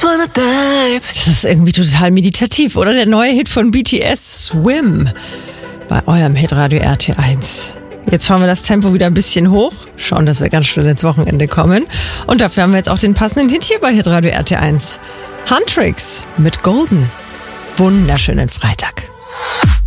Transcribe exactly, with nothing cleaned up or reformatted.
Das ist irgendwie total meditativ, oder? Der neue Hit von B T S, Swim, bei eurem Hitradio R T eins. Jetzt fahren wir das Tempo wieder ein bisschen hoch, schauen, dass wir ganz schnell ins Wochenende kommen. Und dafür haben wir jetzt auch den passenden Hit hier bei Hitradio R T eins. Huntrix mit Golden. Wunderschönen Freitag.